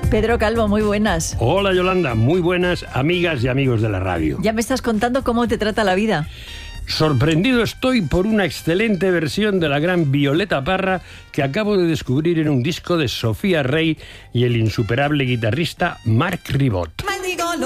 Pedro Calvo, muy buenas. Hola Yolanda, muy buenas amigas y amigos de la radio. Ya me estás contando cómo te trata la vida. Sorprendido estoy por una excelente versión de la gran Violeta Parra que acabo de descubrir en un disco de Sofía Rey y el insuperable guitarrista Marc Ribot.